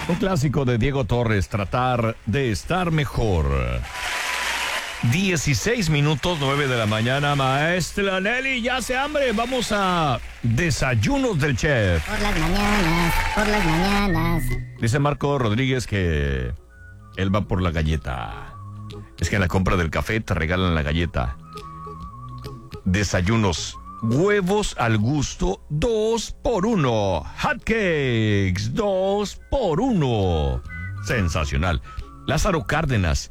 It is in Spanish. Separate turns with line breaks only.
Un clásico de Diego Torres, tratar de estar mejor. 16 minutos, 9 de la mañana, maestra Nelly, ya hace hambre, vamos a Desayunos del Chef.
Por las mañanas, por las mañanas.
Dice Marco Rodríguez que él va por la galleta. Es que en la compra del café te regalan la galleta. Desayunos, huevos al gusto, 2 por 1. Hotcakes, 2 por 1. Sensacional. Lázaro Cárdenas,